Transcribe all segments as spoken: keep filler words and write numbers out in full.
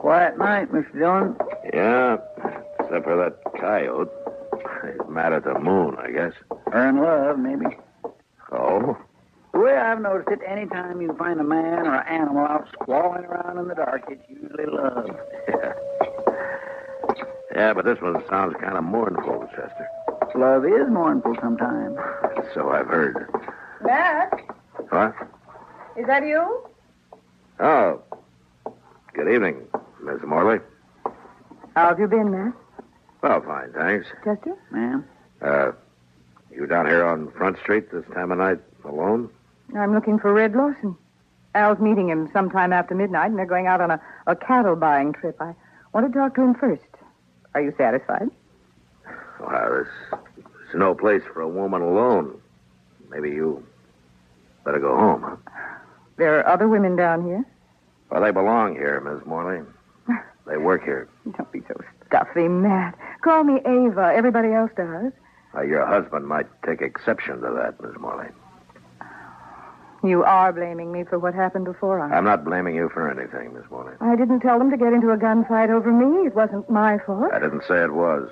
Quiet night, Mister Dillon. Yeah, except for that coyote. He's mad at the moon, I guess. Or in love, maybe. Oh? The way I've noticed it, any time you find a man or an animal out squalling around in the dark, it's usually love. Yeah. Yeah, but this one sounds kind of mournful, Chester. Love is mournful sometimes. So I've heard. Matt? What? Is that you? Oh. Good evening, Miss Morley. How have you been, Matt? Well, fine, thanks. Chester? Ma'am? Uh, you down here on Front Street this time of night alone? I'm looking for Red Lawson. Al's meeting him sometime after midnight, and they're going out on a, a cattle buying trip. I want to talk to him first. Are you satisfied? Well, there's, there's no place for a woman alone. Maybe you better go home, huh? There are other women down here. Well, they belong here, Miss Morley. They work here. Don't be so stuffy, Matt. Call me Ava. Everybody else does. Uh, your husband might take exception to that, Miss Morley. You are blaming me for what happened before I... I'm not blaming you for anything, Miss Morley. I didn't tell them to get into a gunfight over me. It wasn't my fault. I didn't say it was.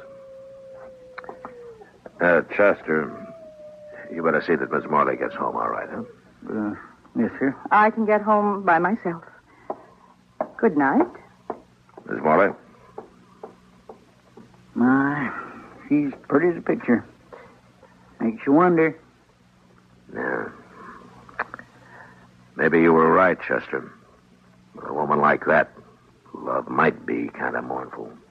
Uh, Chester, you better see that Miss Morley gets home all right, huh? Uh, yes, sir. I can get home by myself. Good night. Miss Morley? My, she's pretty as a picture. Makes you wonder. Yeah. Maybe you were right, Chester. With a woman like that, love might be kind of mournful.